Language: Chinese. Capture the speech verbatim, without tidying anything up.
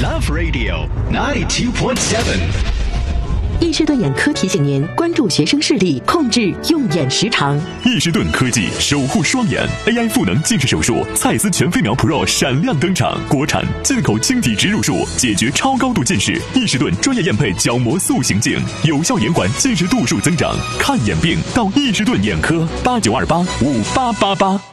Love Radio ninety-two point seven。 易士顿眼科提醒您关注学生视力，控制用眼时长。 易士顿科技守护双眼 A I 赋能近视手术，蔡司全飞秒 Pro 闪亮登场，国产进口晶体植入术，解决超高度近视。易士顿专业验配角膜塑形镜，有效延缓近视度数增长。看眼病到易士顿眼科，八九二八五八八八。